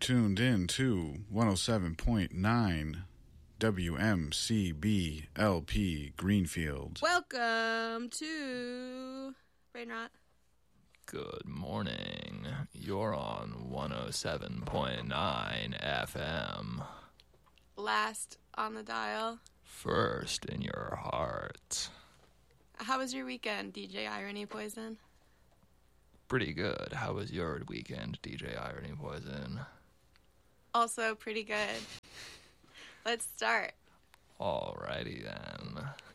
tuned in to 107.9 WMCB LP Greenfield. Welcome to Brainrot. Good morning. You're on 107.9 FM. Last on the dial. First in your heart. How was your weekend, DJ Irony Poison? Pretty good. How was your weekend, DJ Irony Poison? Also pretty good. Let's start. Alrighty then.